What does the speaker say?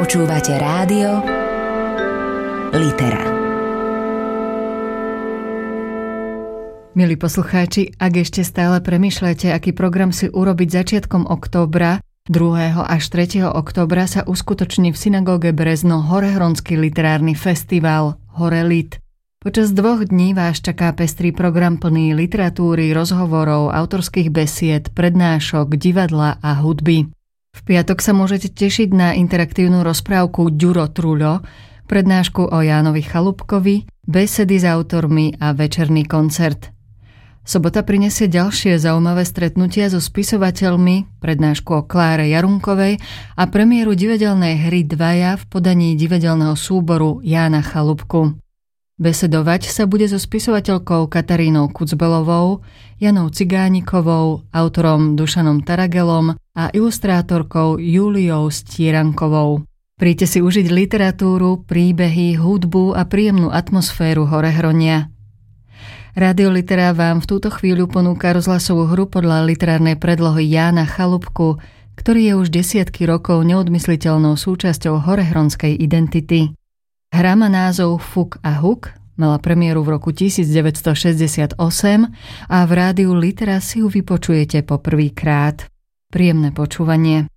Počúvate rádio Litera. Milí poslucháči, ak ešte stále premýšľate, aký program si urobiť začiatkom októbra, 2. až 3. októbra sa uskutoční v synagóge Brezno Horehronský literárny festival Horelit. Počas 2 dní vás čaká pestrý program plný literatúry, rozhovorov, autorských besied, prednášok, divadla a hudby. V piatok sa môžete tešiť na interaktívnu rozprávku Ďuro Truľo, prednášku o Jánovi Chalúbkovi, besedy s autormi a večerný koncert. Sobota prinesie ďalšie zaujímavé stretnutia so spisovateľmi, prednášku o Kláre Jarunkovej a premiéru divadelnej hry Dvaja v podaní divadelného súboru Jána Chalúbku. Besedovať sa bude so spisovateľkou Katarínou Kucbelovou, Janou Cigánikovou, autorom Dušanom Taragelom a ilustrátorkou Júliou Stírankovou. Príďte si užiť literatúru, príbehy, hudbu a príjemnú atmosféru Horehronia. Rádio Litera vám v túto chvíľu ponúka rozhlasovú hru podľa literárnej predlohy Jána Chalúbku, ktorý je už desiatky rokov neodmysliteľnou súčasťou horehronskej identity. Hra má názov Fuk a Huk, mala premiéru v roku 1968 a v rádiu Litera si ju vypočujete po prvýkrát. Príjemné počúvanie.